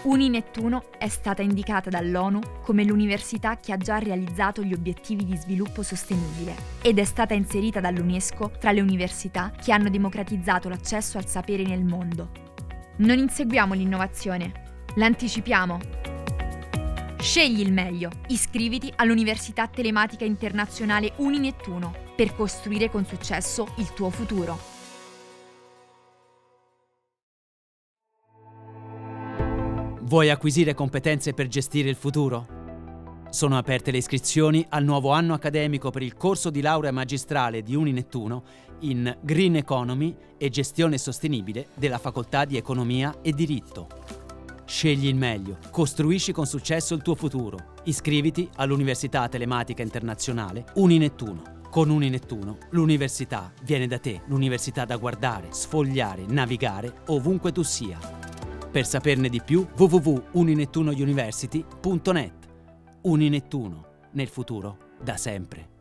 Uninettuno è stata indicata dall'ONU come l'università che ha già realizzato gli obiettivi di sviluppo sostenibile ed è stata inserita dall'UNESCO tra le università che hanno democratizzato l'accesso al sapere nel mondo. Non inseguiamo l'innovazione, l'anticipiamo. Scegli il meglio, iscriviti all'Università Telematica Internazionale Uninettuno per costruire con successo il tuo futuro. Vuoi acquisire competenze per gestire il futuro? Sono aperte le iscrizioni al nuovo anno accademico per il corso di laurea magistrale di Uninettuno in Green Economy e Gestione Sostenibile della Facoltà di Economia e Diritto. Scegli il meglio, costruisci con successo il tuo futuro. Iscriviti all'Università Telematica Internazionale Uninettuno. Con Uninettuno l'università viene da te, l'università da guardare, sfogliare, navigare ovunque tu sia. Per saperne di più, www.uninettunouniversity.net. Uninettuno, nel futuro, da sempre.